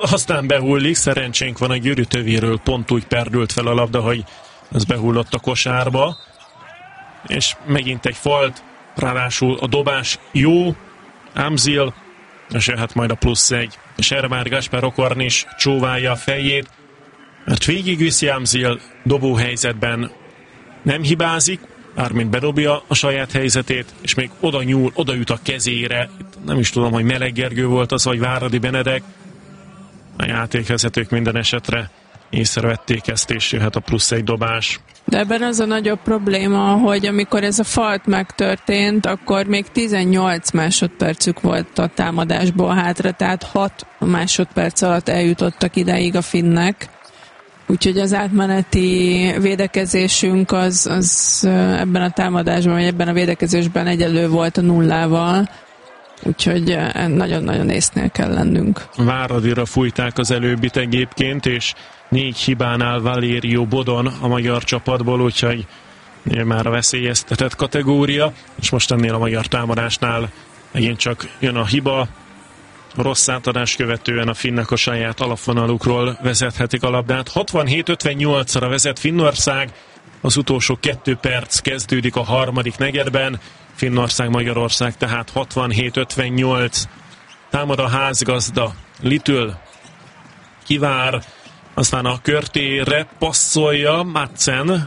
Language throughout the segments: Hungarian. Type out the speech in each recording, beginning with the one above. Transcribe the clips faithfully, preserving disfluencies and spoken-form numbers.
aztán behullik, szerencsénk van, a Győri tövéről pont úgy perdült fel a labda, hogy ez behullott a kosárba, és megint egy falt, ráadásul a dobás jó, Amzil, és jöhet majd a plusz egy, és erre már Gáspár Okorn is csóválja a fejét, mert végigviszi Amzil, dobóhelyzetben nem hibázik, mármint bedobja a saját helyzetét, és még oda nyúl, oda jut a kezére. Itt nem is tudom, hogy Meleg Gergő volt az, vagy Váradi Benedek. A játékvezetők minden esetre észrevették ezt, és jöhet a plusz egy dobás. De ebben az a nagyobb probléma, hogy amikor ez a falt megtörtént, akkor még tizennyolc másodpercük volt a támadásból hátra, tehát hat másodperc alatt eljutottak ideig a finnek. Úgyhogy az átmeneti védekezésünk az, az ebben a támadásban, vagy ebben a védekezésben egyelő volt a nullával. Úgyhogy nagyon-nagyon észnél kell lennünk. Váradira fújták az előbbit egyébként, és négy hibánál Valério Bodon a magyar csapatból, úgyhogy már a veszélyeztetett kategória, és most ennél a magyar támadásnál megint csak jön a hiba. Rossz átadás követően a finnek a saját alapvonalukról vezethetik a labdát. hatvanhét ötvennyolcra vezet Finnország, az utolsó kettő perc kezdődik a harmadik negyedben. Finnország-Magyarország tehát hatvanhét ötvennyolc. Támad a házgazda, Little kivár, aztán a körtére passzolja Madsen.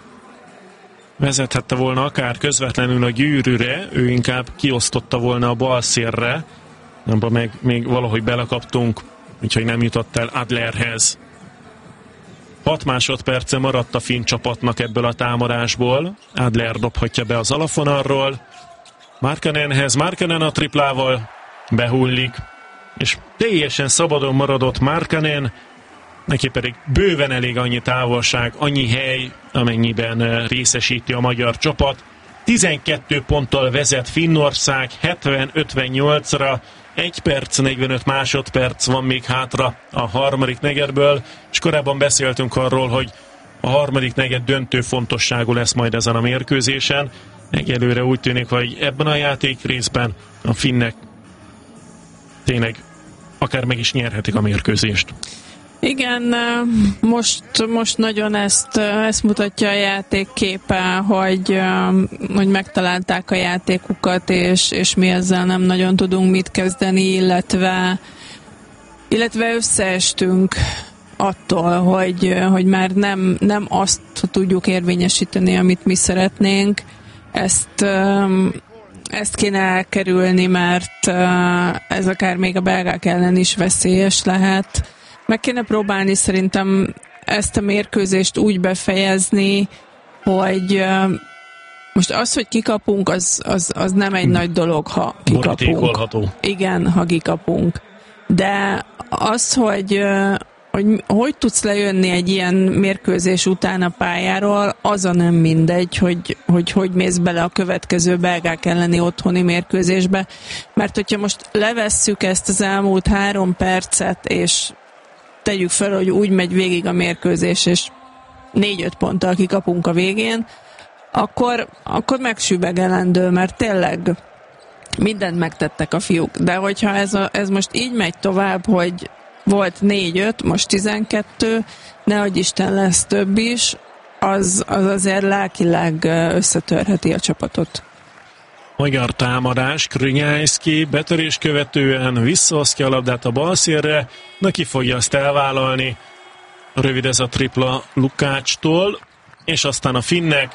Vezethette volna akár közvetlenül a Győrűre, ő inkább kiosztotta volna a bal szélre. Abba meg még valahogy belekaptunk, úgyhogy nem jutott el Adlerhez. hat másodperce maradt a finn csapatnak ebből a támadásból. Adler dobhatja be az alapvonalról. Markkanenhez, Markkanen a triplával behullik, és teljesen szabadon maradott Markkanen, neki pedig bőven elég annyi távolság, annyi hely, amennyiben részesíti a magyar csapat. tizenkét ponttal vezet Finnország hetven ötvennyolcra, egy perc, negyvenöt másodperc van még hátra a harmadik negyedből, és korábban beszéltünk arról, hogy a harmadik negyed döntő fontosságú lesz majd ezen a mérkőzésen. Egyelőre úgy tűnik, hogy ebben a játék részben a finnek tényleg akár meg is nyerhetik a mérkőzést. Igen, most, most nagyon ezt, ezt mutatja a játék képe, hogy, hogy megtalálták a játékukat, és, és mi ezzel nem nagyon tudunk mit kezdeni, illetve, illetve összeestünk attól, hogy, hogy már nem, nem azt tudjuk érvényesíteni, amit mi szeretnénk. Ezt, ezt kéne elkerülni, mert ez akár még a belgák ellen is veszélyes lehet. Meg kéne próbálni szerintem ezt a mérkőzést úgy befejezni, hogy most az, hogy kikapunk, az, az, az nem egy nagy dolog, ha kikapunk. Igen, ha kikapunk. De az, hogy, hogy hogy tudsz lejönni egy ilyen mérkőzés után a pályáról, az a nem mindegy, hogy, hogy hogy mész bele a következő belgák elleni otthoni mérkőzésbe. Mert hogyha most levesszük ezt az elmúlt három percet, és tegyük fel, hogy úgy megy végig a mérkőzés, és négy-öt ponttal kikapunk a végén, akkor, akkor megsüvegelendő, mert tényleg mindent megtettek a fiúk. De hogyha ez, a, ez most így megy tovább, hogy volt négy-öt, most tizenkettő, nehogy Isten lesz több is, az, az azért lelkileg összetörheti a csapatot. Magyar támadás, Krnyájszki betörés követően visszaosztja a labdát a balszélre, neki fogja azt elvállalni. Rövid ez a tripla Lukácstól, és aztán a finnek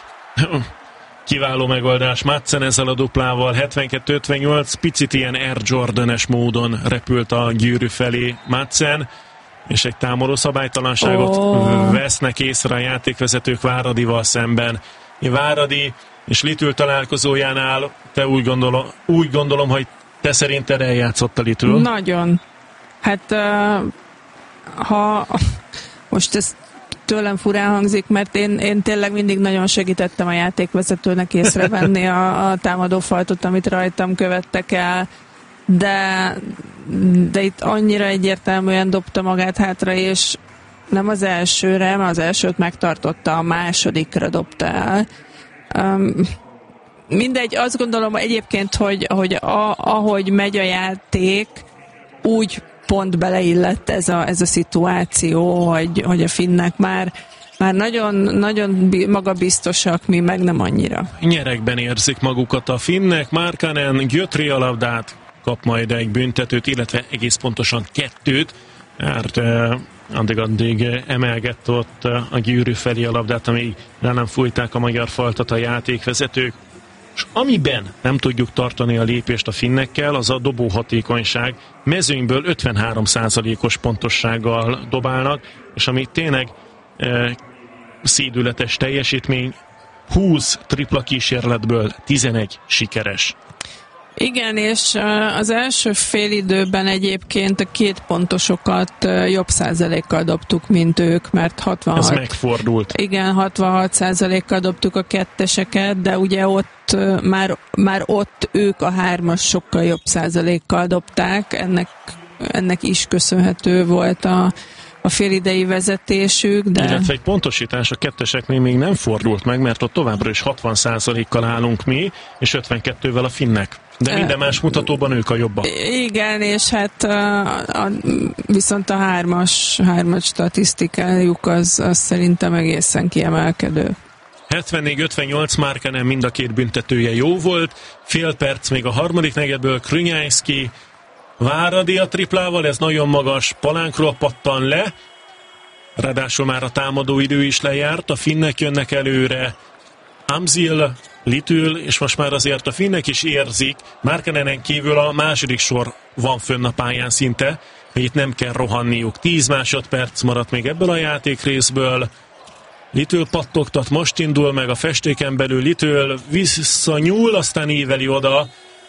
kiváló megoldás Madsen ezzel a duplával, hetvenkettő ötvennyolc, picit ilyen Air Jordan-es módon repült a Győrű felé Madsen, és egy támadó szabálytalanságot oh. vesznek észre a játékvezetők Váradival szemben. Váradi és Little találkozójánál te úgy gondolom, úgy gondolom, hogy te szerinted eljátszott a Little? Nagyon. Hát uh, ha most ez tőlem furán hangzik, mert én, én tényleg mindig nagyon segítettem a játékvezetőnek észrevenni a, a támadófaltot, amit rajtam követtek el, de, de itt annyira egyértelműen dobta magát hátra, és nem az elsőre, mert az elsőt megtartotta, a másodikra dobta el. Um, mindegy, azt gondolom egyébként, hogy, hogy a, ahogy megy a játék, úgy pont beleillett ez a, ez a szituáció, hogy, hogy a finnek már Már nagyon, nagyon magabiztosak, mi meg nem annyira. Nyerekben érzik magukat a finnek. Márkanen götri a labdát, kap majd egy büntetőt, illetve egész pontosan kettőt, mert eh, addig-addig emelgett ott a gyűrű felé a labdát, amíg rá nem fújták a magyar faltat a játékvezetők. És amiben nem tudjuk tartani a lépést a finnekkel, az a dobóhatékonyság. Mezőnyből ötvenhárom százalékos pontossággal dobálnak, és ami tényleg szédületes teljesítmény, húsz tripla kísérletből tizenegy sikeres. Igen, és az első félidőben egyébként a két pontosokat jobb százalékkal dobtuk, mint ők, mert hatvanhat... Ez megfordult. Igen, hatvanhat százalékkal dobtuk a ketteseket, de ugye ott már, már ott ők a hármas sokkal jobb százalékkal dobták, ennek, ennek is köszönhető volt a a félidei vezetésük, de... Illetve egy pontosítás, a ketteseknél még nem fordult meg, mert ott továbbra is hatvan százalékkal állunk mi, és ötvenkettővel a finnek. De minden más mutatóban ők a jobbak. Igen, és hát a, a, viszont a hármas, hármas statisztikájuk az, az szerintem egészen kiemelkedő. hetvennégy ötvennyolc Márkanen mind a két büntetője jó volt, fél perc még a harmadik negyedből, Krünyájszki Váradi a triplával, ez nagyon magas, palánkról pattan le, ráadásul már a támadó idő is lejárt, a finnek jönnek előre, Amzil, Litül, és most már azért a finnek is érzik, Márkanenen kívül a második sor van fönn a pályán szinte, hogy itt nem kell rohanniuk. tíz másodperc maradt még ebből a játékrészből, Litül pattogtat, most indul meg a festéken belül, Litül visszanyúl, aztán íveli oda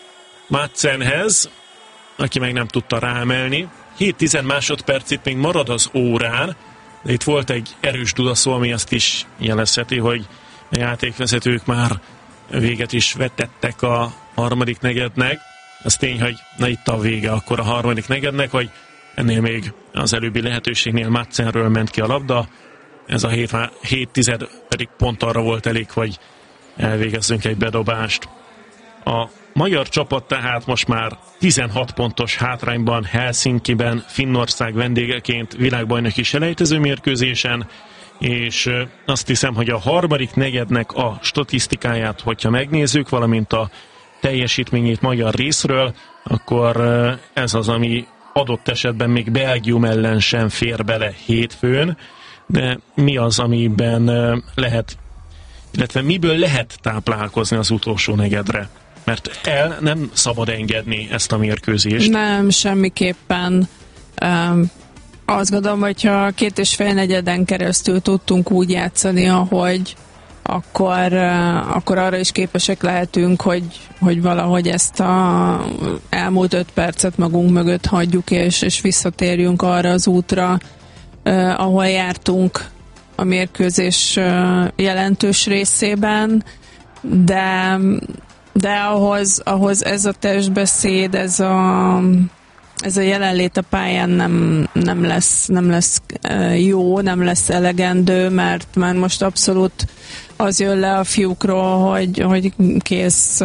Madsenhez, aki meg nem tudta ráemelni. hét-tíz másodperc itt még marad az órán, de itt volt egy erős dudaszó, ami azt is jelezheti, hogy a játékvezetők már véget is vetettek a harmadik negyednek. Az tény, hogy na itt a vége akkor a harmadik negyednek, vagy ennél még az előbbi lehetőségnél Madsenről ment ki a labda. Ez a hét pedig pont arra volt elég, hogy elvégezzünk egy bedobást. A magyar csapat tehát most már tizenhat pontos hátrányban Helsinkiben, Finnország vendégeként világbajnoki selejtező mérkőzésen, és azt hiszem, hogy a harmadik negyednek a statisztikáját, hogyha megnézzük, valamint a teljesítményét magyar részről, akkor ez az, ami adott esetben még Belgium ellen sem fér bele hétfőn, de mi az, amiben lehet, illetve miből lehet táplálkozni az utolsó negyedre? Mert el nem szabad engedni ezt a mérkőzést. Nem, semmiképpen. Um, azt gondolom, hogyha két és fél negyeden keresztül tudtunk úgy játszani, ahogy akkor, uh, akkor arra is képesek lehetünk, hogy, hogy valahogy ezt a elmúlt öt percet magunk mögött hagyjuk, és, és visszatérjünk arra az útra, uh, ahol jártunk a mérkőzés uh, jelentős részében, de de ahhoz, ahhoz ez a testbeszéd, ez a, ez a jelenlét a pályán nem, nem lesz, nem lesz jó, nem lesz elegendő, mert már most abszolút az jön le a fiúkról, hogy, hogy kész,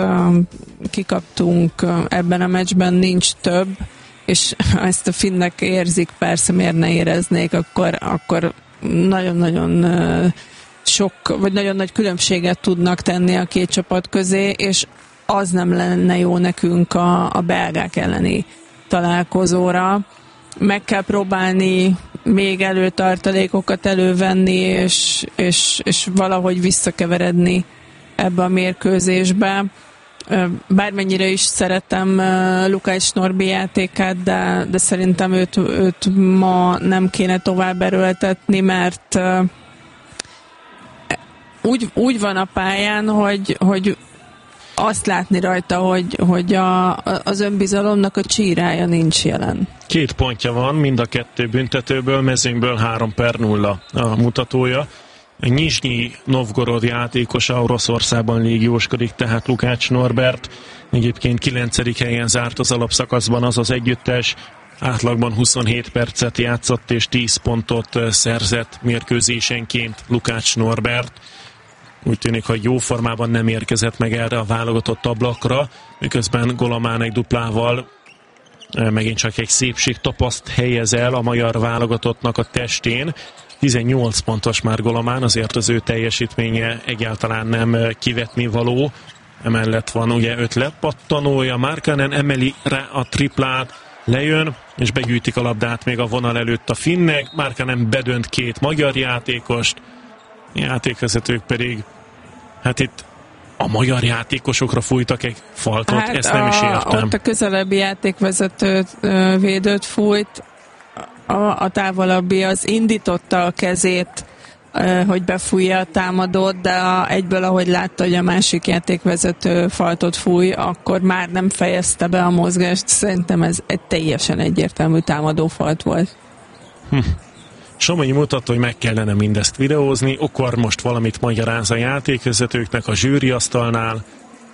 kikaptunk ebben a meccsben, nincs több, és ezt a finnek érzik, persze miért ne éreznék, akkor, akkor nagyon-nagyon sok, vagy nagyon nagy különbséget tudnak tenni a két csapat közé, és az nem lenne jó nekünk a, a belgák elleni találkozóra. Meg kell próbálni még előtartalékokat elővenni, és, és, és valahogy visszakeveredni ebbe a mérkőzésbe. Bármennyire is szeretem Lukács Norbi játékát, de, de szerintem őt, őt ma nem kéne tovább erőltetni, mert Úgy, úgy van a pályán, hogy, hogy azt látni rajta, hogy, hogy a, az önbizalomnak a csírája nincs jelen. Két pontja van, mind a kettő büntetőből, mezőnyből három per nulla a mutatója. Nyizsnyi Novgorod játékosa Oroszországban légióskodik, tehát Lukács Norbert. Egyébként kilencedik helyen zárt az alapszakaszban az az együttes. Átlagban huszonhét percet játszott és tíz pontot szerzett mérkőzésenként Lukács Norbert. Úgy tűnik, hogy jó formában nem érkezett meg erre a válogatott ablakra, miközben Golománek duplával megint csak egy szépség tapaszt helyez el a magyar válogatottnak a testén. tizennyolc pontos már Golomán, azért az ő teljesítménye egyáltalán nem kivetni való. Emellett van ugye öt lepattanója, Markkanen emeli rá a triplát, lejön, és begyűjtik a labdát még a vonal előtt a finnek. Markkanen bedönt két magyar játékost, játékvezetők pedig, hát itt a magyar játékosokra fújtak egy faltot, hát ezt nem a, is értem. Ott a közelebbi játékvezető védőt fújt, a, a távolabbi az indította a kezét, hogy befújja a támadót, de a, egyből, ahogy látta, hogy a másik játékvezető faltot fúj, akkor már nem fejezte be a mozgást. Szerintem ez egy teljesen egyértelmű támadófalt volt. Hm. Somogyi mutatta, hogy meg kellene mindezt videózni, akkor most valamit magyaráz a játékvezetőknek a zsűriasztalnál.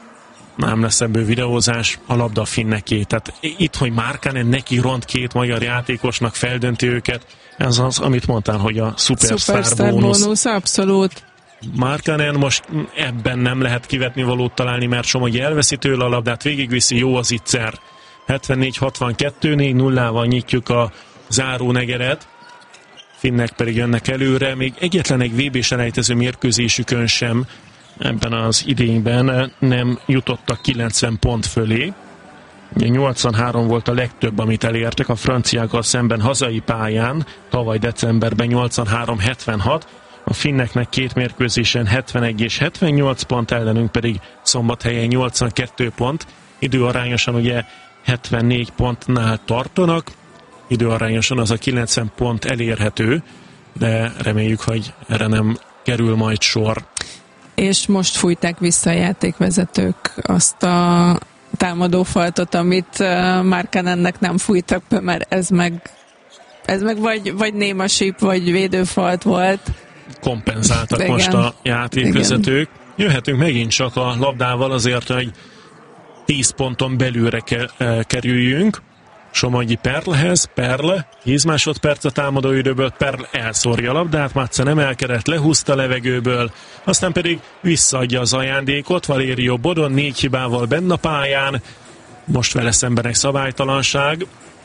Nem lesz ebből videózás, a labda a finneké. Tehát itt, hogy Markkanen neki ront két magyar játékosnak, feldönti őket, ez az, amit mondtál, hogy a Superstar, Superstar bónusz. bónusz. Abszolút. Markkanen most ebben nem lehet kivetni valót találni, mert Somogyi elveszi tőle a labdát, végigviszi, jó az ittszer. hetvennégy hatvankettő, négy nullával nyitjuk a záró negeret. Finnek pedig jönnek előre, még egyetlen egy vé bé-selejtező mérkőzésükön sem ebben az idényben nem jutottak kilencven pont fölé. nyolcvanhárom volt a legtöbb, amit elértek a franciákkal szemben hazai pályán, tavaly decemberben nyolcvanhárom hetvenhat, a finneknek két mérkőzésen hetvenegy és hetvennyolc pont, ellenünk pedig Szombathelyen nyolcvankettő pont, időarányosan ugye hetvennégy pontnál tartanak, időarányosan az a kilencven pont elérhető, de reméljük, hogy erre nem kerül majd sor. És most fújták vissza a játékvezetők azt a támadófaltot, amit Markkanennek nem fújtak be, mert ez meg, ez meg vagy, vagy néma síp, vagy védőfalt volt. Kompenzáltak igen. Most a játékvezetők. Igen. Jöhetünk megint csak a labdával azért, hogy tíz ponton belülre ke- kerüljünk. Somogyi Perlehez, Perle, tíz másodperc a támadóidőből, Perle elszórja a labdát, Madsen emelkedett, lehúzta levegőből, aztán pedig visszaadja az ajándékot, Valério Bodon négy hibával benne a pályán, most vele szemben egy szabálytalanság,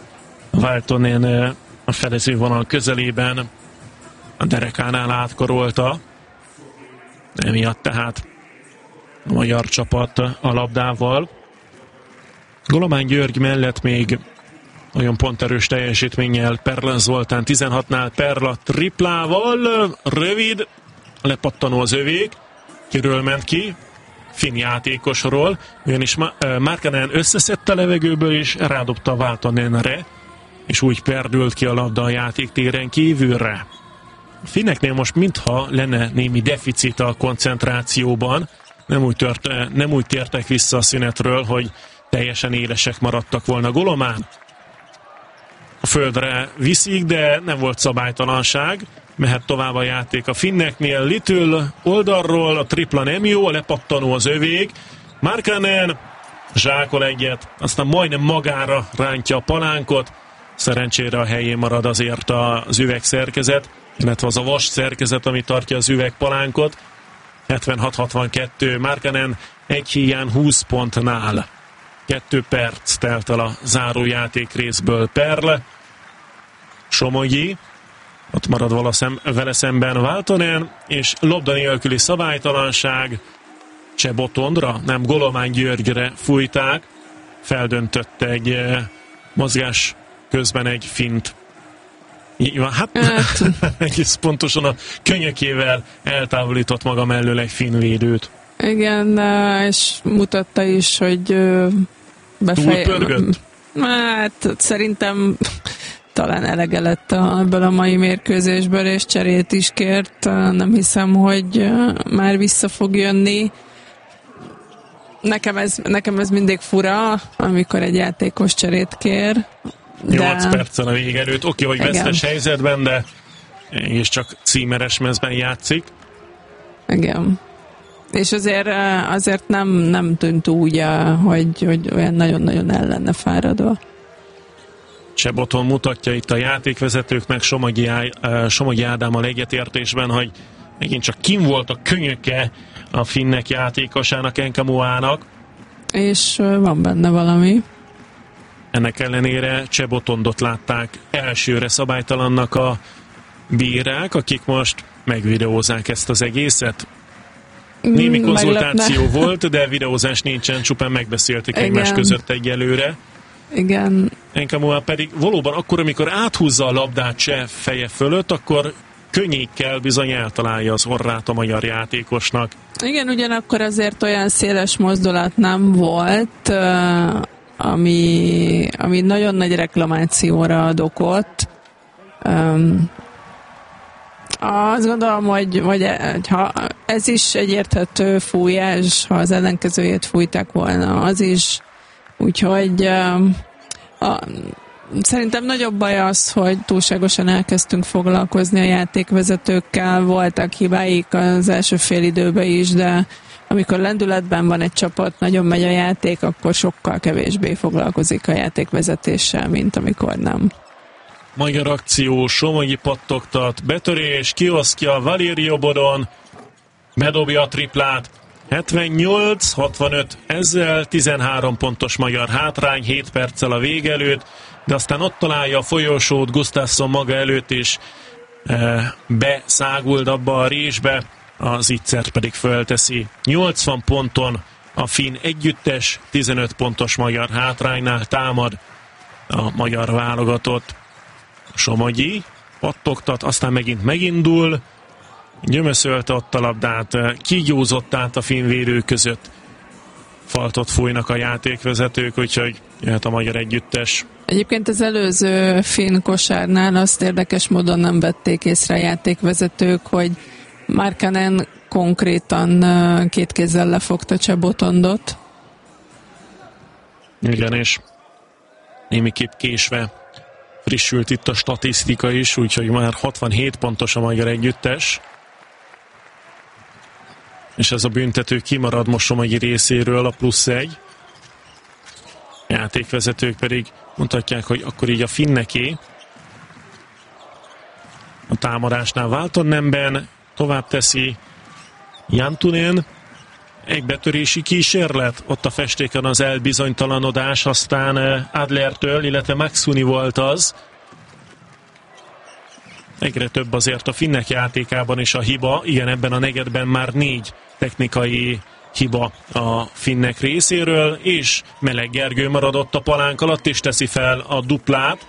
Valtonen a fedezővonal közelében a derekánál átkarolta, emiatt tehát a magyar csapat a labdával. Golomán György mellett még nagyon ponterős teljesítménnyel Perlen Zoltán tizenhatnál Perla triplával, rövid, lepattanó az övék, kiről ment ki, finn játékosról, ugyanis Markkanen összeszedte a levegőből és rádobta Valtonenre, és úgy perdült ki a labda a játéktéren kívülre. A finneknél most mintha lenne némi deficit a koncentrációban, nem úgy, tört, nem úgy tértek vissza a szünetről, hogy teljesen élesek maradtak volna. Golomán a földre viszik, de nem volt szabálytalanság. Mehet tovább a játék a finneknél. Little oldalról, a tripla nem jó, a lepattanó az övék. Markkanen zsákol egyet, aztán majdnem magára rántja a palánkot. Szerencsére a helyén marad azért az üvegszerkezet, illetve az a vas szerkezet, ami tartja az üvegpalánkot. hetvenhat hatvankettő, Markkanen egy híján húsz pontnál. Kettő perc telt el a zárójáték részből. Perle, Somogyi, ott marad vala szem, vele szemben Valtonen, és labda nélküli szabálytalanság, Csebotondra, nem Golomán Györgyre fújták, feldöntött egy eh, mozgás közben egy fint. Így van, hát, hát. egész pontosan a könyökével eltávolított maga mellől egy finn védőt. Igen, és mutatta is, hogy befej... Túlpörgött? Hát szerintem talán elege lett ebből a mai mérkőzésből, és cserét is kért. Nem hiszem, hogy már vissza fog jönni. Nekem ez, nekem ez mindig fura, amikor egy játékos cserét kér. nyolc perccel a vége előtt. Oké, hogy vesztes helyzetben, de és csak címeres mezben játszik. Igen. És azért, azért nem, nem tűnt úgy, hogy, hogy olyan nagyon-nagyon el lenne fáradva. Cseboton mutatja itt a játékvezetőknek Somogyi, Somogyi Ádámmal egyetértésben, hogy megint csak kim volt a könyöke a finnek játékosának, Enkamuának. És van benne valami. Ennek ellenére Csebotondot látták elsőre szabálytalannak a bírák, akik most megvideózák ezt az egészet. Némi konzultáció meglepne. Volt, de videózás nincsen, csupán megbeszélték Igen. egymás között egyelőre. Igen. Enkamua pedig valóban akkor, amikor áthúzza a labdát Cseh feje fölött, akkor könnyékkel bizony eltalálja az orrát a magyar játékosnak. Igen, ugyanakkor azért olyan széles mozdulat nem volt, ami, ami nagyon nagy reklamációra ad okot. Um, azt gondolom, hogy, hogy ha ez is egy érthető fújás, ha az ellenkezőjét fújták volna, az is. Úgyhogy um, a, szerintem nagyobb baj az, hogy túlságosan elkezdtünk foglalkozni a játékvezetőkkel, voltak hibáik az első fél időben is, de amikor lendületben van egy csapat, nagyon megy a játék, akkor sokkal kevésbé foglalkozik a játékvezetéssel, mint amikor nem. Magyar akció, Somogyi pattogtat, betörés, kiosztja Valério Bodon, bedobja a triplát, hetvennyolc hatvanöt, ezzel tizenhárom pontos magyar hátrány, hét perccel a vége előtt, de aztán ott találja a folyosót Gustafsson maga előtt, és e, beszáguld abba a résbe, az Itzert pedig fölteszi. nyolcvan ponton a finn együttes, tizenöt pontos magyar hátránynál támad a magyar válogatott. Somogyi pattogtat, aztán megint megindul, gyömöszölte ott a labdát, kigyúzott át a finn védő között. Faltot fújnak a játékvezetők, úgyhogy jöhet a magyar együttes. Egyébként az előző finn kosárnál azt érdekes módon nem vették észre a játékvezetők, hogy Markkanen konkrétan két kézzel lefogta Csebotondot. Igen, és némiképp késve frissült itt a statisztika is, úgyhogy már hatvanhét pontos a magyar együttes. És ez a büntető kimarad most Somogyi részéről, a plusz egy. Játékvezetők pedig mutatják, hogy akkor így a finneké. A támadásnál Valtonenben tovább teszi Jantunen. Egy betörési kísérlet, ott a festéken az elbizonytalanodás, aztán Adlertől, illetve Maxuni volt az. Egyre több azért a finnek játékában is a hiba. Igen, ebben a negyedben már négy technikai hiba a finnek részéről, és Meleg Gergő maradott a palánk alatt, és teszi fel a duplát.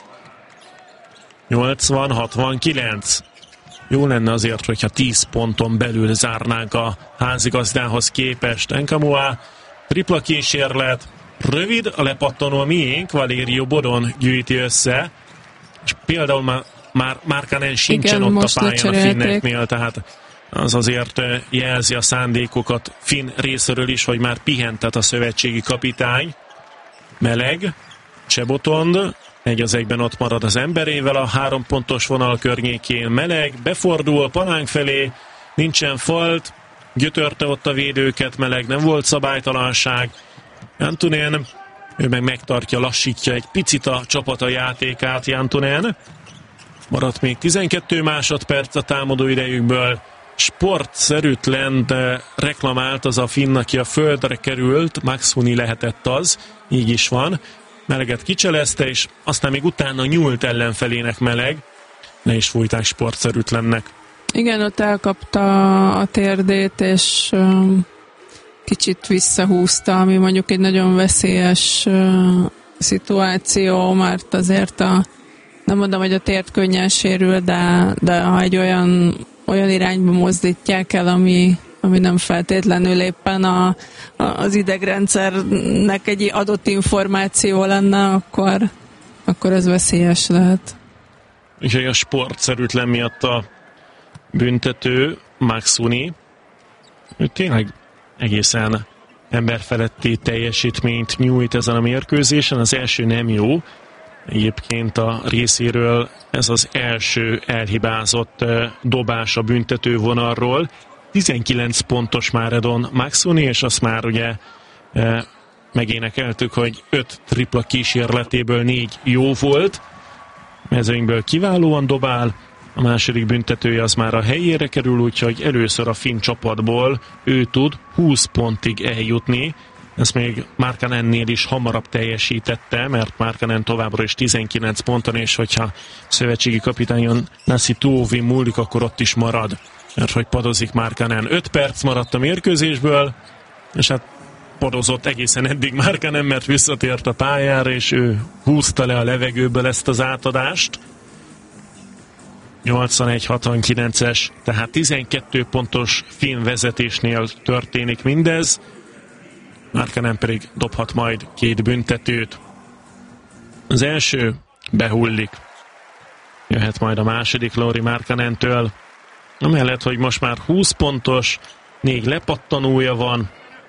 nyolcvan hatvankilenc. Jó lenne azért, hogyha tíz ponton belül zárnánk a házigazdához képest. Enkamua, tripla kísérlet, rövid, a lepattanó a miénk, Valério Bodon gyűjti össze, és például már, már Markkanen sincsen Igen, ott a pályán a finneknél, tehát az azért jelzi a szándékokat finn részéről is, hogy már pihentet a szövetségi kapitány. Meleg, Csebotond, egy az egyben ott marad az emberével a három pontos vonal környékén. Meleg, befordul palánk felé, nincsen falt, gyötörte ott a védőket, Meleg, nem volt szabálytalanság. Jantunen, ő meg megtartja, lassítja egy picit a csapata játékát. Jantunen, maradt még tizenkét másodperc a támadó idejükből. Sportszerűtlen reklamált az a finn, aki a földre került, Maxuni lehetett az, így is van. Meleget kicselezte, és aztán még utána nyúlt ellenfelének Meleg. Ne is fújták sportszerűtlennek. Igen, ott elkapta a térdét, és um, kicsit visszahúzta, ami mondjuk egy nagyon veszélyes uh, szituáció, mert azért a, nem mondom, hogy a térd könnyen sérül, de, de ha egy olyan, olyan irányba mozdítják el, ami ami nem feltétlenül éppen a, a, az idegrendszernek egy adott információ lenne, akkor, akkor ez veszélyes lehet. Úgyhogy a sportszerűtlen miatt a büntető Maxuni, ő tényleg egészen emberfeletti teljesítményt nyújt ezen a mérkőzésen. Az első nem jó. Egyébként a részéről ez az első elhibázott dobás a büntető vonalról. tizenkilenc pontos már Edon Maxuni, és azt már ugye e, megénekeltük, hogy öt tripla kísérletéből négy jó volt. Mezőnyből kiválóan dobál, a második büntetője az már a helyére kerül, úgyhogy először a finn csapatból ő tud húsz pontig eljutni. ezt még Markkanennél is hamarabb teljesítette, mert Markkanen továbbra is tizenkilenc ponton, és hogyha szövetségi kapitányon Lassi Tuovi múlik, akkor ott is marad, mert hogy padozik Markkanen. öt perc maradt a mérkőzésből, és hát padozott egészen eddig Markkanen, mert visszatért a pályára, és ő húzta le a levegőből ezt az átadást. nyolcvanegy hatvankilences, tehát tizenkét pontos finn vezetésnél történik mindez. Markkanen pedig dobhat majd két büntetőt. Az első behullik. Jöhet majd a második Lauri Markkanentől. Amellett, hogy most már húsz pontos, négy lepattanója van.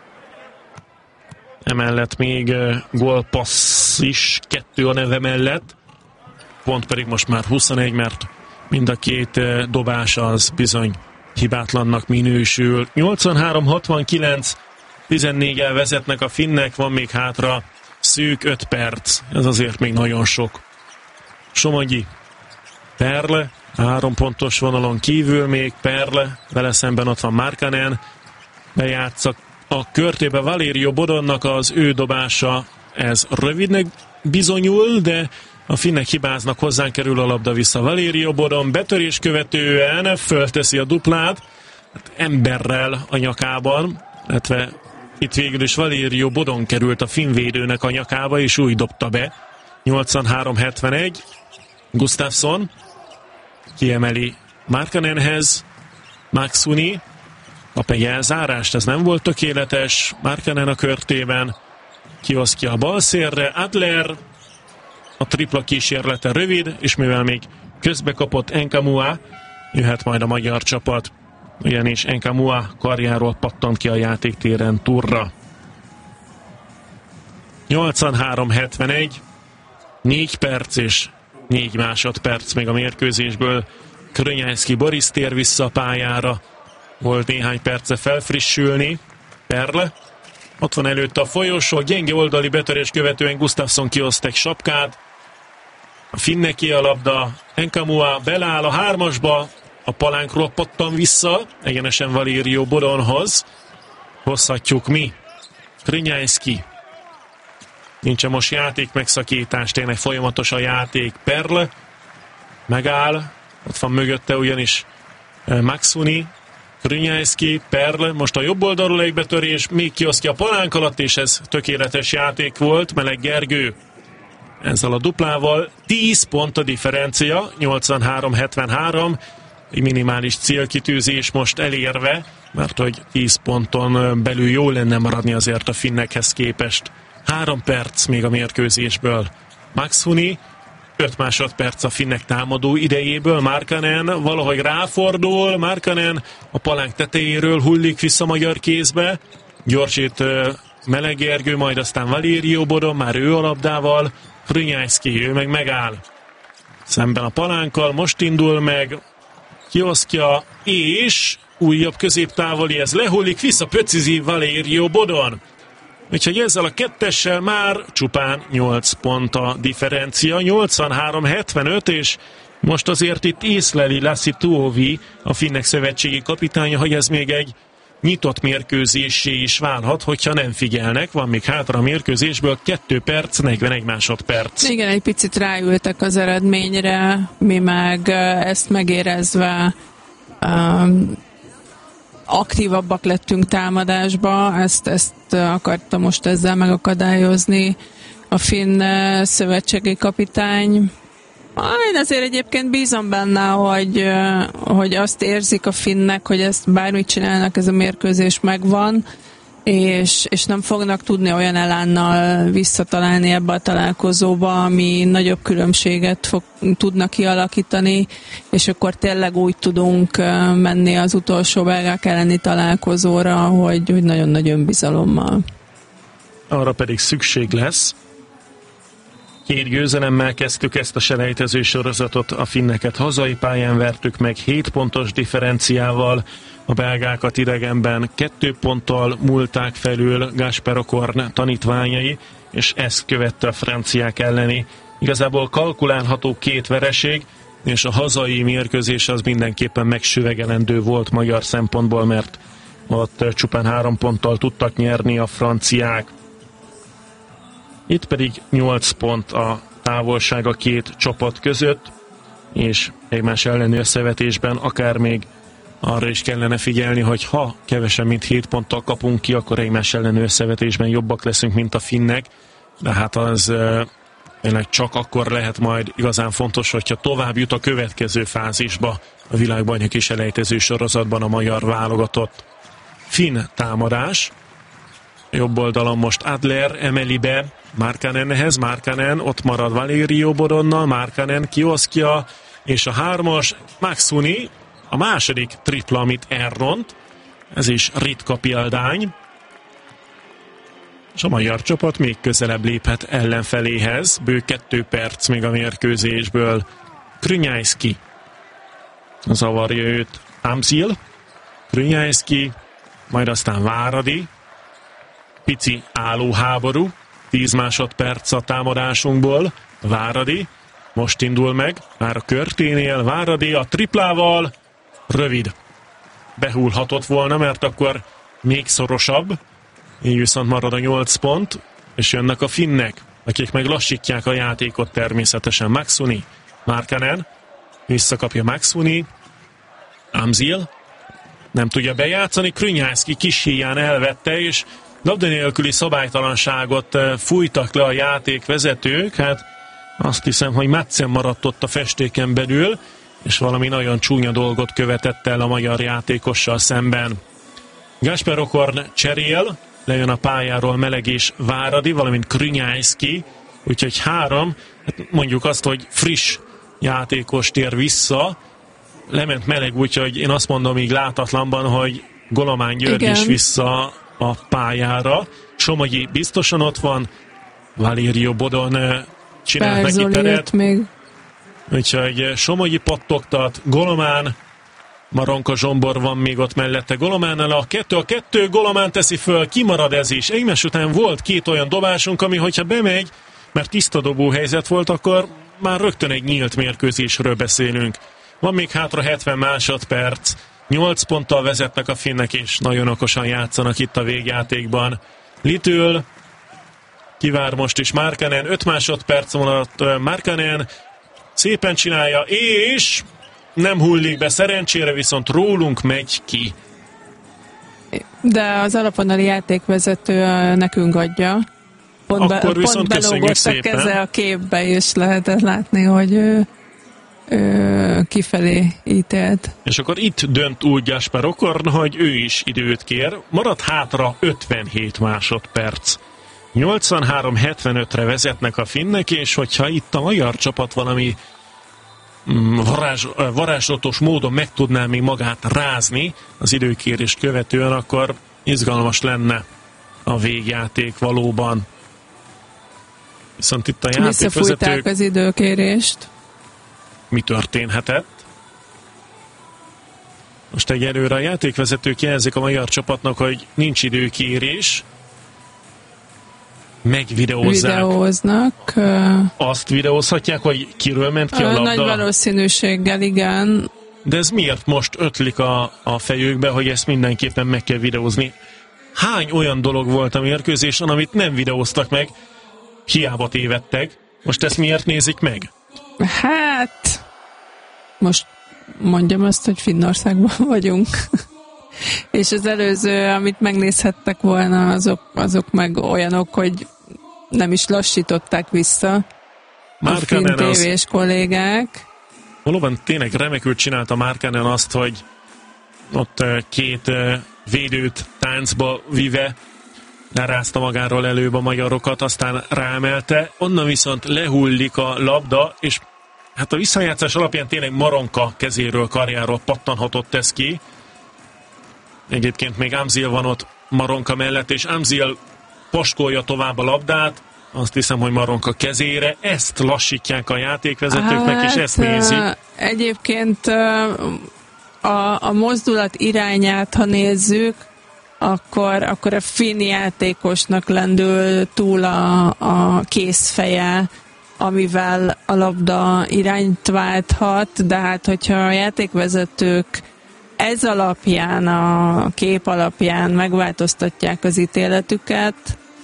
Emellett még uh, gólpassz is, kettő a neve mellett. Pont pedig most már huszonegy, mert mind a két uh, dobás az bizony hibátlannak minősül. nyolcvanhárom hatvankilenc, tizennégyel vezetnek a finnek, van még hátra szűk öt perc. Ez azért még nagyon sok. Somogyi, Perle, három pontos vonalon kívül még Perle, vele szemben ott van Markkanen, bejátsza a körtébe Valerio Bodonnak, az ő dobása, ez rövidnek bizonyul, de a finnek hibáznak, hozzánk kerül a labda vissza Valerio Bodon, betörés követően fölteszi a duplát, hát emberrel a nyakában, illetve itt végül is Valerio Bodon került a finnvédőnek a nyakába, és úgy dobta be. nyolcvanhárom hetvenegy, Gustafsson kiemeli Markkanenhez, Maxuni kap egy elzárást, ez nem volt tökéletes, Markkanen a körtében, kiosztja a bal szélre, Adler, a tripla kísérlete rövid, és mivel még közbe kapott Enkamua, jöhet majd a magyar csapat, ugyanis Enkamua karjáról pattant ki a játéktéren Turra. nyolcvanhárom hetvenegy, négy perc és négy másodperc még a mérkőzésből. Krönyászki Boris tér vissza a pályára, volt néhány perce felfrissülni. Perle, ott van előtte a folyosó, gyenge oldali betörés követően Gustafsson kioszt egy sapkát, a finneké a labda, Enkamua beleáll a hármasba, a palánkról pattan vissza, egyenesen Valerio Bodonhoz. Hozhatjuk mi. Krönyászki. Nincsen most játék megszakítás, tényleg folyamatos a játék. Perle megáll, ott van mögötte ugyanis Maxuni, Krönyászki, Perle, most a jobb oldalról egy betörés, még kiosztja a palánk alatt, és ez tökéletes játék volt. Meleg Gergő ezzel a duplával, tíz pont a differencia, nyolcvanhárom hetvenhárom, egy minimális célkitűzés most elérve, mert hogy tíz ponton belül jó lenne maradni azért a finnekhez képest. Három perc még a mérkőzésből. Maxuni, öt másodperc a finnek támadó idejéből. Markkanen valahogy ráfordul, Markkanen a palánk tetejéről hullik vissza magyar kézbe. Gyorsít Meleg Gergő, majd aztán Valerio Bodon, már ő a labdával. Krönyászki, ő meg megáll szemben a palánkkal, most indul meg, kiosztja, és újabb középtávoli, ez lehullik, vissza pöcizi Valerio Bodon. Úgyhogy ezzel a kettessel már csupán nyolc pont a differencia, nyolcvanhárom hetvenöt, és most azért itt észleli Lassi Tuovi, a finnek szövetségi kapitánya, hogy ez még egy nyitott mérkőzésé is válhat, hogyha nem figyelnek. Van még hátra a mérkőzésből kettő perc, negyvenegy másodperc. Igen, egy picit ráültek az eredményre, mi meg ezt megérezve um, aktívabbak lettünk támadásba, ezt, ezt akarta most ezzel megakadályozni a finn szövetségi kapitány. Én azért egyébként bízom benne, hogy, hogy azt érzik a finnek, hogy ezt bármit csinálnak, ez a mérkőzés megvan, és, és nem fognak tudni olyan elánnal visszatalálni ebbe a találkozóba, ami nagyobb különbséget fog, tudnak kialakítani, és akkor tényleg úgy tudunk menni az utolsó belgák elleni találkozóra, hogy, hogy nagyon nagy önbizalommal. Arra pedig szükség lesz. Két győzelemmel kezdtük ezt a selejtező sorozatot, a finneket hazai pályán vertük meg hét pontos differenciával, a belgákat idegenben kettő ponttal múlták felül Gasper Okorn tanítványai, és ezt követte a franciák elleni. Igazából kalkulálható két vereség, és a hazai mérkőzés az mindenképpen megsüvegelendő volt magyar szempontból, mert ott csupán három ponttal tudtak nyerni a franciák. Itt pedig nyolc pont a távolság a két csapat között, és egymás elleni összevetésben akár még arra is kellene figyelni, hogy ha kevesebb, mint hét ponttal kapunk ki, akkor egymás elleni összevetésben jobbak leszünk, mint a finnek, de hát az tényleg csak akkor lehet majd igazán fontos, hogyha tovább jut a következő fázisba a világbajnoki selejtező sorozatban a magyar válogatott. Finn támadás, jobb oldalon most Adler emeli be Markkanenhez, Markkanen ott marad Valerio Bodonnal, Markkanen, Kioszkia és a hármas Maxuni, a második tripla, amit elront, ez is ritka példány, és a magyar csapat még közelebb léphet ellenfeléhez, bő kettő perc még a mérkőzésből. Krünyájszki zavarja őt Amzil, Krünyájszki, majd aztán Váradi, pici állóháború, tíz másodperc a támadásunkból, Váradi, most indul meg, már a körténél, Váradi a triplával, rövid. Behullhatott volna, mert akkor még szorosabb, így viszont marad a nyolc pont, és jönnek a finnek, akik meg lassítják a játékot természetesen. Maxuni, Markkanen, visszakapja Maxuni, Amzil, nem tudja bejátszani, Krünyájszki kis híján elvette, és labda nélküli szabálytalanságot fújtak le a játékvezetők, hát azt hiszem, hogy Madsen maradt ott a festéken belül, és valami nagyon csúnya dolgot követett el a magyar játékossal szemben. Gáspár Okorn cserél, lejön a pályáról Meleg és Váradi, valamint Krünyájszki, úgyhogy három, hát mondjuk azt, hogy friss játékos tér vissza, lement Meleg, úgyhogy én azt mondom így látatlanban, hogy Golomán György Igen. is vissza a pályára. Somogyi biztosan ott van, Valerio Bodon csinált neki teret. Még. Úgyhogy Somogyi pattogtat, Golomán, Maronka Zsombor van még ott mellette Golománnal, a kettő a kettő, Golomán teszi föl, kimarad ez is. Egymás után volt két olyan dobásunk, ami hogyha bemegy, mert tiszta dobó helyzet volt, akkor már rögtön egy nyílt mérkőzésről beszélünk. Van még hátra hetven másodperc, nyolc ponttal vezetnek a finnek, és nagyon okosan játszanak itt a végjátékban. Litől kivár most is Markkanen, öt másodperc alatt Markkanen szépen csinálja, és nem hullik be, szerencsére viszont rólunk megy ki. De az alapvonali játékvezető nekünk adja. Pont, Akkor be, viszont pont belógott a keze a képbe, és lehetett látni, hogy ő, ő kifelé ítélt. És akkor itt dönt úgy Gáspár Okorn, hogy ő is időt kér. Marad hátra ötvenhét másodperc. nyolcvanhárom hetvenötre vezetnek a finnek, és hogyha itt a magyar csapat valami varázs, varázslatos módon meg tudná még magát rázni az időkérést követően, akkor izgalmas lenne a végjáték valóban. Viszont itt a játékvezetők... Visszafújták az időkérést. Mi történhetett? Most egyelőre a játékvezetők jelzik a magyar csapatnak, hogy nincs időkérés. Megvideózzák. Videóznak. Azt videózhatják, hogy kiről ment ki a labda? Nagy valószínűséggel, igen. De ez miért most ötlik a, a fejükbe, hogy ezt mindenképpen meg kell videózni? Hány olyan dolog volt a mérkőzésen, amit nem videóztak meg, hiába tévedtek? Most ezt miért nézik meg? Hát, most mondjam azt, hogy Finnországban vagyunk. És az előző, amit megnézhettek volna, azok, azok meg olyanok, hogy nem is lassították vissza Markkanen a finn tévés kollégák. Valóban tényleg remekül csinálta Markkanen azt, hogy ott két védőt táncba vive lerázta magáról előbb a magyarokat, aztán ráemelte, onnan viszont lehullik a labda, és hát a visszajátszás alapján tényleg Maronka kezéről, karjáról pattanhatott ez ki. Egyébként még Amzil van ott Maronka mellett, és Amzil paskolja tovább a labdát, azt hiszem, hogy Maronka kezére, ezt lassítják a játékvezetőknek, hát, és ezt nézik. Egyébként a, a mozdulat irányát, ha nézzük, akkor, akkor a finn játékosnak lendül túl a, a kézfeje, amivel a labda irányt válthat, de hát hogyha a játékvezetők ez alapján, a kép alapján megváltoztatják az ítéletüket.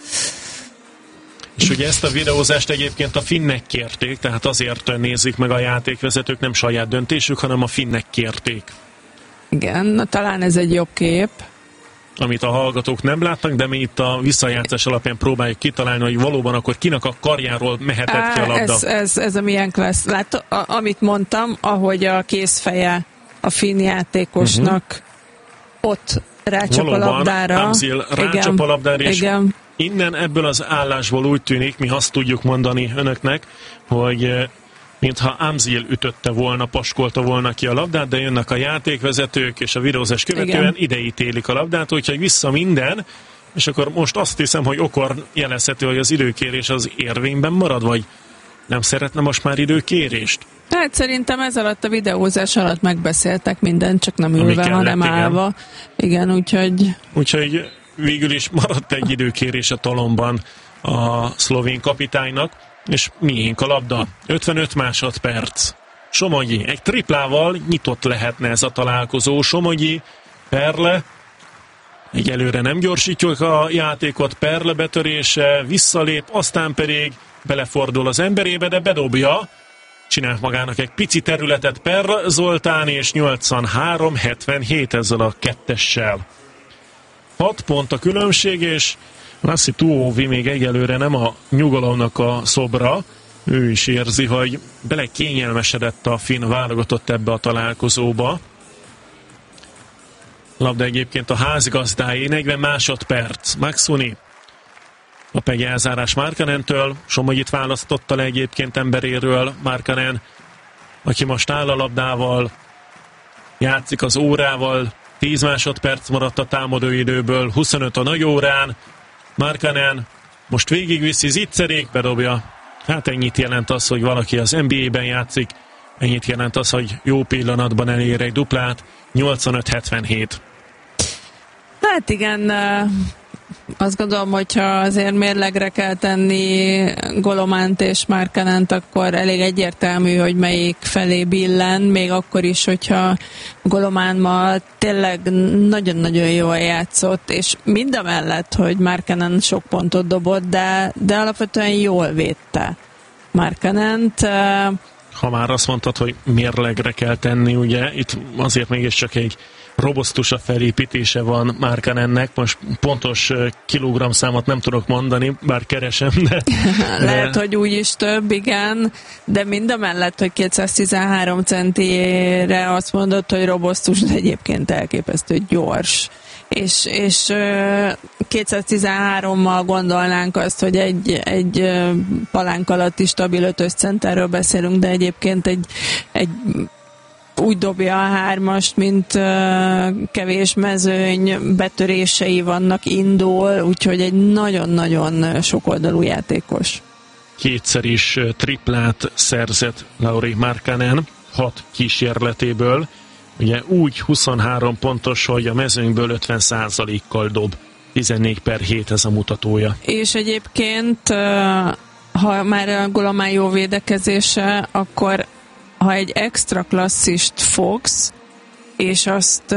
És ugye ezt a videózást egyébként a finnek kérték, tehát azért nézik meg a játékvezetők, nem saját döntésük, hanem a finnek kérték. Igen, na, talán ez egy jobb kép. Amit a hallgatók nem látnak, de mi itt a visszajátszás alapján próbáljuk kitalálni, hogy valóban akkor kinek a karjáról mehetett Á, ki a labda. Ez, ez, ez a milyen klassz. Lát, a, amit mondtam, ahogy a kézfeje a finn játékosnak uh-huh. ott rácsap valóban, a labdára. Amzil rácsap a labdára, és igen. Innen ebből az állásból úgy tűnik, mi azt tudjuk mondani önöknek, hogy mintha Amzil ütötte volna, paskolta volna ki a labdát, de jönnek a játékvezetők, és a videózás követően ideítélik a labdát, úgyhogy vissza minden, és akkor most azt hiszem, hogy Okor jelezheti, hogy az időkérés az érvényben marad, vagy nem szeretne most már időkérést? Hát szerintem ez alatt a videózás alatt megbeszéltek mindent, csak nem ülve, kellett, hanem igen. állva. Igen, úgyhogy... Úgyhogy végül is maradt egy időkérés a talomban a szlovén kapitánynak, és miénk a labda. ötvenöt másodperc. Somogyi egy triplával nyitott lehetne ez a találkozó. Somogyi, Perle, egyelőre nem gyorsítjuk a játékot, Perle betörése, visszalép, aztán pedig belefordul az emberébe, de bedobja. Csinál magának egy pici területet Perle Zoltán, és nyolcvanhárom hetvenhét ezzel a kettessel. hat pont a különbség, és Lassi Tuovi még egyelőre nem a nyugalomnak a szobra. Ő is érzi, hogy bele kényelmesedett a finn válogatott ebbe a találkozóba. Labda egyébként a házigazdáé, negyven másodperc. Maxuni. A pegi elzárás Markkanentől. Somogyit választotta le egyébként emberéről Markkanen, aki most áll a labdával, játszik az órával. tíz másodperc maradt a támadóidőből, huszonöt a nagy órán. Markkanen most végigviszi, Zicserék bedobja. Hát ennyit jelent az, hogy valaki az en bé á-ben játszik, ennyit jelent az, hogy jó pillanatban elér egy duplát. nyolcvanöt hetvenhét. Hát igen, azt gondolom, hogyha azért mérlegre kell tenni Golománt és Markkanent, akkor elég egyértelmű, hogy melyik felé billen, még akkor is, hogyha Golomán ma tényleg nagyon-nagyon jól játszott, és mindamellett, hogy Markkanen sok pontot dobott, de, de alapvetően jól védte Markkanent. Ha már azt mondtad, hogy mérlegre kell tenni, ugye, itt azért mégiscsak egy robosztusabb felépítése van Markkanennek, most pontos kilogramszámot nem tudok mondani, bár keresem, de... Lehet, hogy úgy is több, igen, de mindamellett, hogy kétszáztizenhárom centire azt mondott, hogy robosztus, de egyébként elképesztő gyors. És, és kétszáztizenhárommal gondolnánk azt, hogy egy, egy palánk alatti stabil ötös centerről beszélünk, de egyébként egy, egy úgy dobja a hármast, mint uh, kevés mezőny, betörései vannak, indul, úgyhogy egy nagyon-nagyon sokoldalú játékos. Kétszer is triplát szerzett Lauri Markkanen, hat kísérletéből. Ugye úgy huszonhárom pontos, hogy a mezőnyből ötven százalékkal dob. tizennégy per hét ez a mutatója. És egyébként, ha már a Golomán jó védekezése, akkor ha egy extra klasszist fogsz, és azt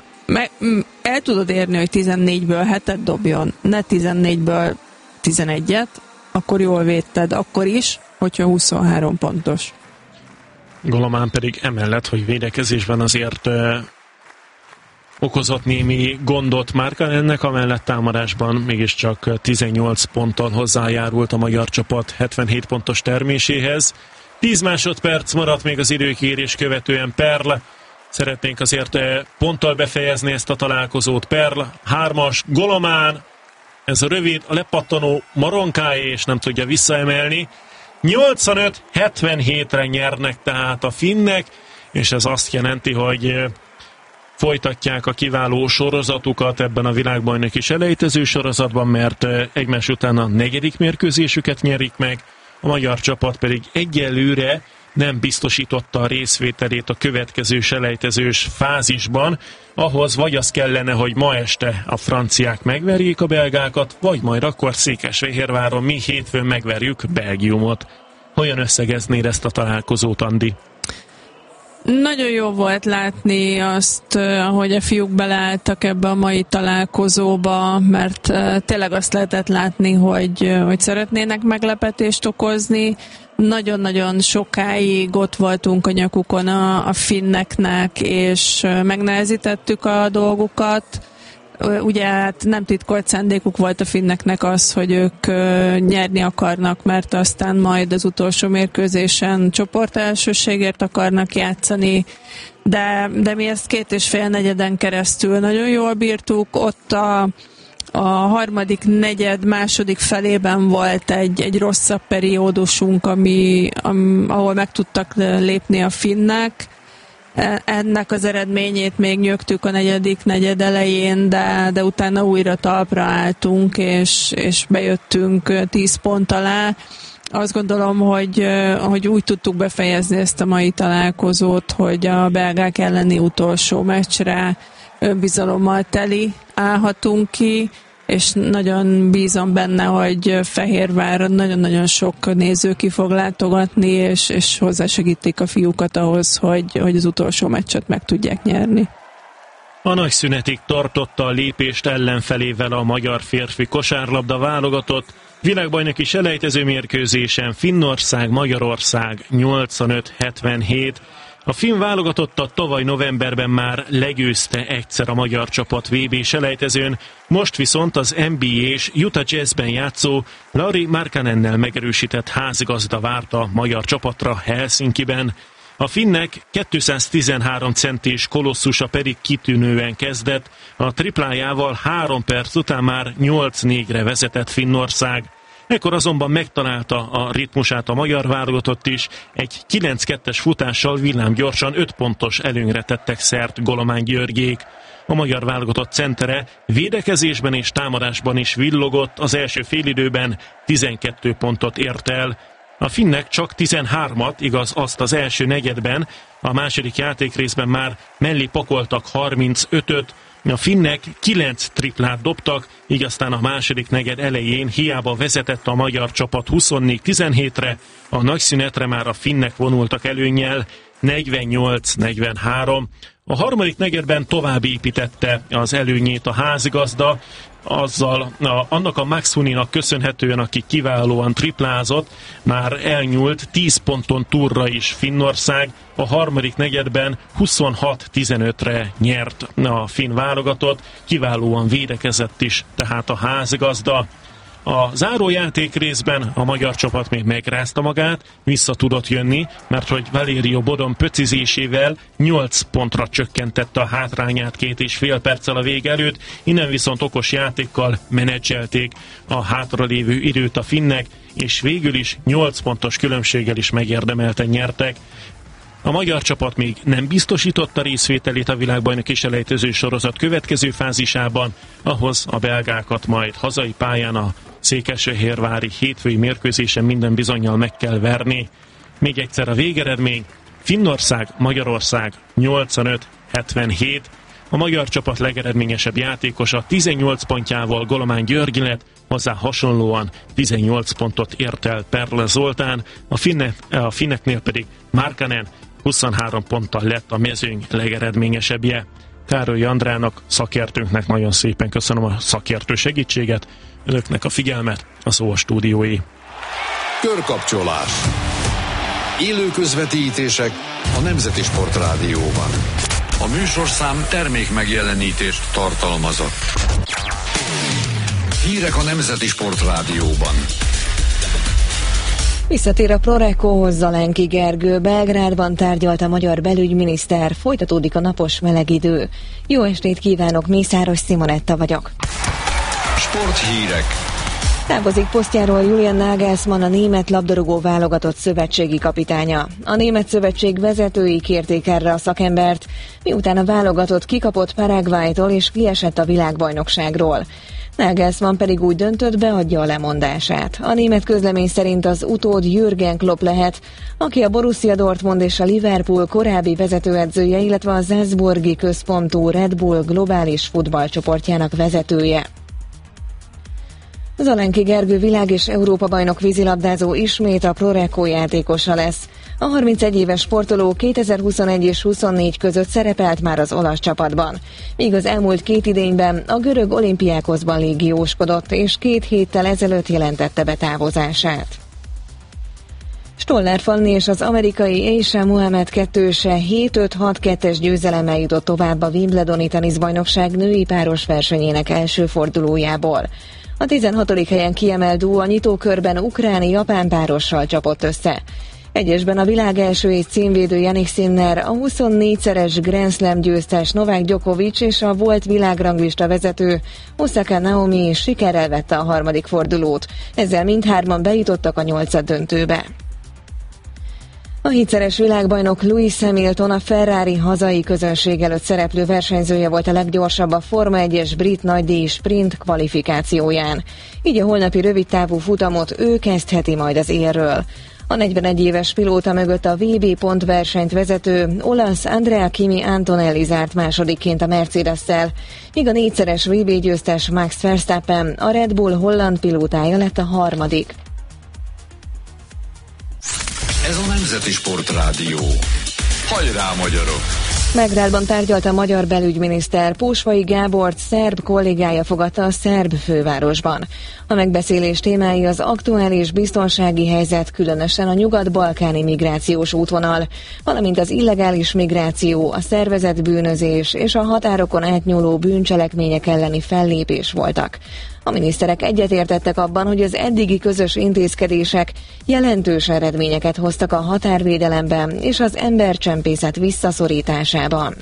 el tudod érni, hogy tizennégyből hetet dobjon, ne tizennégyből tizenegyet, akkor jól védted, akkor is, hogyha huszonhárom pontos. Golomán pedig emellett, hogy védekezésben azért ö, okozott némi gondot Markkanennek, amellett támadásban mégiscsak tizennyolc ponttal hozzájárult a magyar csapat hetvenhét pontos terméséhez. tíz másodperc maradt még az időkérés követően. Perl, szeretnénk azért ponttal befejezni ezt a találkozót. Perl, hármas, Golomán, ez a rövid, a lepattanó Maronkáé, és nem tudja visszaemelni. nyolcvanöt hetvenhétre nyernek tehát a finnek, és ez azt jelenti, hogy folytatják a kiváló sorozatukat ebben a világbajnoki selejtező sorozatban, mert egymás után a negyedik mérkőzésüket nyerik meg, a magyar csapat pedig egyelőre nem biztosította a részvételét a következő selejtezős fázisban. Ahhoz vagy az kellene, hogy ma este a franciák megverjék a belgákat, vagy majd akkor Székesfehérváron mi hétfőn megverjük Belgiumot. Hogyan összegeznéd ezt a találkozót, Andi? Nagyon jó volt látni azt, ahogy a fiúk beleálltak ebbe a mai találkozóba, mert tényleg azt lehetett látni, hogy, hogy szeretnének meglepetést okozni. Nagyon-nagyon sokáig ott voltunk a nyakukon a, a finneknek, és megnehezítettük a dolgukat. Ugye hát nem titkolt szándékuk volt a finneknek az, hogy ők nyerni akarnak, mert aztán majd az utolsó mérkőzésen csoportelsőségért akarnak játszani, de, de mi ezt két és fél negyeden keresztül nagyon jól bírtuk. Ott a, a harmadik negyed második felében volt egy, egy rosszabb periódusunk, ami, am, ahol meg tudtak lépni a finnek. Ennek az eredményét még nyögtük a negyedik negyed elején, de, de utána újra talpra álltunk, és, és bejöttünk tíz pont alá. Azt gondolom, hogy, hogy úgy tudtuk befejezni ezt a mai találkozót, hogy a belgák elleni utolsó meccsre önbizalommal teli állhatunk ki, és nagyon bízom benne, hogy Fehérváron nagyon-nagyon sok néző ki fog látogatni, és, és hozzásegítik a fiúkat ahhoz, hogy, hogy az utolsó meccset meg tudják nyerni. A nagy szünetig tartotta a lépést ellenfelével a magyar férfi kosárlabda válogatott. Világbajnoki selejtező mérkőzésen Finnország-Magyarország nyolcvanöt hetvenhét. A finn válogatottat tavaly novemberben már legyőzte egyszer a magyar csapat vé bé selejtezőn, most viszont az en bé á és Utah Jazzben játszó Lauri Markkanennel megerősített házigazda várta a magyar csapatra Helsinkiben. A finnek kétszáztizenhárom centis kolosszusa pedig kitűnően kezdett, a triplájával három perc után már nyolc négyre vezetett Finnország. Ekkor azonban megtalálta a ritmusát a magyar válogatott is, egy kilenc kettes futással villámgyorsan öt pontos előnyre tettek szert Golomán Györgyék. A magyar válogatott centere védekezésben és támadásban is villogott, az első félidőben tizenkét pontot ért el. A finnek csak tizenhármat, igaz azt az első negyedben, a második játékrészben már mellé pakoltak harmincötöt, a finnek kilenc triplát dobtak, így aztán a második negyed elején hiába vezetett a magyar csapat huszonnégy tizenhétre, a nagyszünetre már a finnek vonultak előnnyel negyvennyolc negyvenhárom. A harmadik negyedben tovább építette az előnyét a házigazda, azzal a, annak a Max Huninak köszönhetően, aki kiválóan triplázott, már elnyúlt tíz ponton túlra is Finnország. A harmadik negyedben huszonhat tizenötre nyert a finn válogatott, kiválóan védekezett is tehát a házigazda. A zárójáték részben a magyar csapat még megrázta magát, vissza tudott jönni, mert hogy Valério Bodon pöcizésével nyolc pontra csökkentette a hátrányát két és fél perccel a vég előtt, innen viszont okos játékkal menedzselték a hátralévő időt a finnek, és végül is nyolc pontos különbséggel is megérdemelten nyertek. A magyar csapat még nem biztosította részvételét a világbajnoki selejtező sorozat következő fázisában, ahhoz a belgákat majd hazai pályán a székesfehérvári hétfői mérkőzésen minden bizonnyal meg kell verni. Még egyszer a végeredmény: Finnország, Magyarország nyolcvanöt hetvenhét. A magyar csapat legeredményesebb játékosa tizennyolc pontjával Golomán György lett, hozzá hasonlóan tizennyolc pontot ért el Perle Zoltán, a, finne, a finneknél pedig Markkanen huszonhárom ponttal lett a mezőny legeredményesebbje. Károly Andrának, szakértőnknek nagyon szépen köszönöm a szakértő segítséget, önöknek a figyelmet, a szó a stúdióé. Körkapcsolás. Élő közvetítések a Nemzeti Sportrádióban. A műsorszám termék megjelenítést tartalmazott. Hírek a Nemzeti Sportrádióban. Visszatér a Prorekóhoz Zalenki Gergő. Belgrádban tárgyalt a magyar belügyminiszter, folytatódik a napos meleg idő. Jó estét kívánok, Mészáros Simonetta vagyok. Sporthírek. Távozik posztjáról Julian Nagelsmann, a német labdarúgó válogatott szövetségi kapitánya. A német szövetség vezetői kérték erre a szakembert, miután a válogatott kikapott Paraguaytól és kiesett a világbajnokságról. Nagelsmann pedig úgy döntött, beadja a lemondását. A német közlemény szerint az utód Jürgen Klopp lehet, aki a Borussia Dortmund és a Liverpool korábbi vezetőedzője, illetve a Salzburgi központú Red Bull globális futballcsoportjának vezetője. Zalenki Gergő világ- és Európa-bajnok vízilabdázó ismét a Prorekó játékosa lesz. A harmincegy éves sportoló kétezer-huszonegy és huszonnégy között szerepelt már az olasz csapatban, míg az elmúlt két idényben a görög Olympiákoszban légióskodott, és két héttel ezelőtt jelentette be távozását. Stoller Fanni és az amerikai Aisha Muhammad kettőse hét öt hat kettes győzelemmel jutott tovább a Wimbledoni teniszbajnokság női páros versenyének első fordulójából. A tizenhatodik helyen kiemelt duó a nyitókörben ukráni-japán párossal csapott össze. Egyesben a világ első és címvédő Jannik Sinner, a huszonnégyszeres Grand Slam győztes Novák Djokovic és a volt világranglista vezető Osaka Naomi is sikerrel vette a harmadik fordulót. Ezzel mindhárman bejutottak a nyolcaddöntőbe. A hétszeres világbajnok Lewis Hamilton a Ferrari hazai közönség előtt szereplő versenyzője volt a leggyorsabb a Forma egyes brit nagydíj sprint kvalifikációján. Így a holnapi rövidtávú futamot ő kezdheti majd az élről. A negyvenegy éves pilóta mögött a vé bé pontversenyt vezető olasz Andrea Kimi Antonelli zárt másodikként a Mercedes-szel, míg a négyszeres vé bé győztes Max Verstappen, a Red Bull holland pilótája lett a harmadik. Ez a Nemzeti Sportrádió. Hajrá, magyarok! Belgrádban tárgyalt a magyar belügyminiszter. Pósvai Gábort szerb kollégája fogadta a szerb fővárosban. A megbeszélés témái az aktuális biztonsági helyzet, különösen a nyugat-balkáni migrációs útvonal, valamint az illegális migráció, a szervezett bűnözés és a határokon átnyúló bűncselekmények elleni fellépés voltak. A miniszterek egyetértettek abban, hogy az eddigi közös intézkedések jelentős eredményeket hoztak a határvédelemben és az embercsempészet visszaszorításában.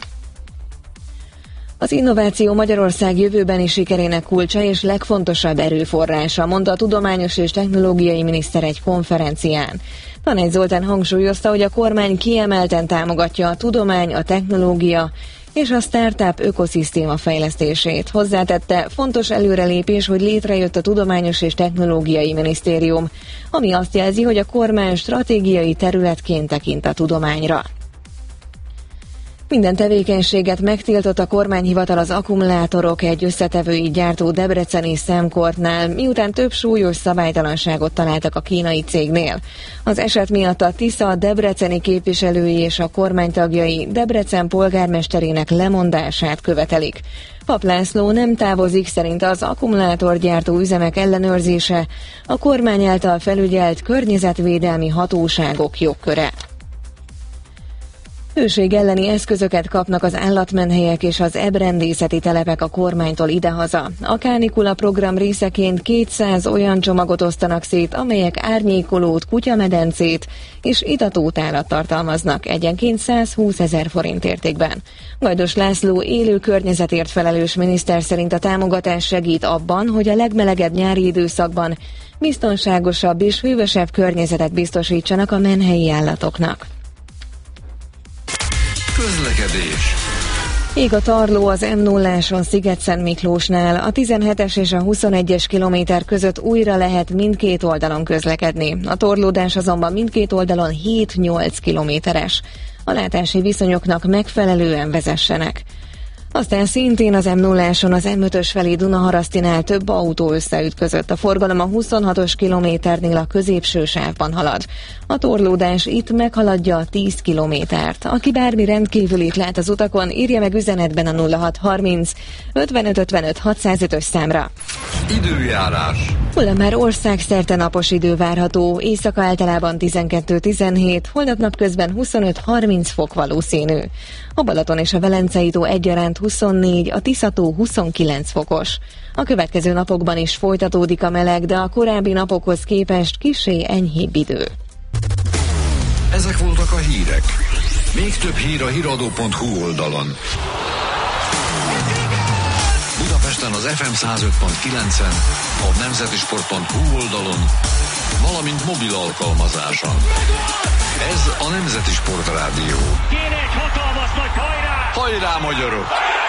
Az innováció Magyarország jövőbeni sikerének kulcsa és legfontosabb erőforrása, mondta a tudományos és technológiai miniszter egy konferencián. Tanács Zoltán hangsúlyozta, hogy a kormány kiemelten támogatja a tudomány, a technológia és a startup ökoszisztéma fejlesztését. Hozzátette, fontos előrelépés, hogy létrejött a Tudományos és Technológiai Minisztérium, ami azt jelzi, hogy a kormány stratégiai területként tekint a tudományra. Minden tevékenységet megtiltott a kormányhivatal az akkumulátorok egy összetevői gyártó debreceni Semkortnál, miután több súlyos szabálytalanságot találtak a kínai cégnél. Az eset miatt a Tisza debreceni képviselői és a kormány tagjai Debrecen polgármesterének lemondását követelik. Papp László nem távozik, szerint az akkumulátorgyártó üzemek ellenőrzése a kormány által felügyelt környezetvédelmi hatóságok jogköre. Hőség elleni eszközöket kapnak az állatmenhelyek és az ebrendészeti telepek a kormánytól idehaza. A kánikula program részeként kétszáz olyan csomagot osztanak szét, amelyek árnyékolót, kutyamedencét és itatótálat tartalmaznak, egyenként százhúszezer forint értékben. Gajdos László élő környezetért felelős miniszter szerint a támogatás segít abban, hogy a legmelegebb nyári időszakban biztonságosabb és hűvösebb környezetet biztosítsanak a menhelyi állatoknak. Közlekedés. Ég a tarló az em nulláson Szigetszent Miklósnál, a tizenhetes és a huszonegyes kilométer között újra lehet mindkét oldalon közlekedni. A torlódás azonban mindkét oldalon hét-nyolc kilométeres. A látási viszonyoknak megfelelően vezessenek. Aztán szintén az em nulláson az em ötös felé Dunaharasztinál több autó összeütközött. A forgalom a huszonhatos kilométernél a középső sávban halad. A torlódás itt meghaladja a tíz kilométert. Aki bármi rendkívülit lát az utakon, írja meg üzenetben a nulla hat harminc ötvenöt ötvenöt hatszázötös számra. Időjárás. Holnap már országszerte napos idő várható, éjszaka általában tizenkettő tizenhét, holnap napközben huszonöt harminc fok valószínű. A Balaton és a Velencei tó egyaránt huszonnégy, a Tisza-tó huszonkilenc fokos. A következő napokban is folytatódik a meleg, de a korábbi napokhoz képest kissé enyhébb idő. Ezek voltak a hírek. Még több hír a híradó pont hu oldalon. Budapesten az ef em száz öt pont kilencen, a nemzetisport pont hu oldalon, valamint mobil alkalmazáson. Ez a Nemzeti Sport Rádió. Kéne egy hatalmas nagy hajrá! Hajrá, magyarok!